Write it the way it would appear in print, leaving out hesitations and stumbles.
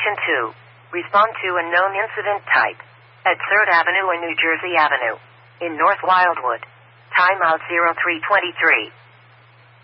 Station 2. Respond to unknown incident type. At 3rd Avenue and New Jersey Avenue. In North Wildwood. Timeout 0323.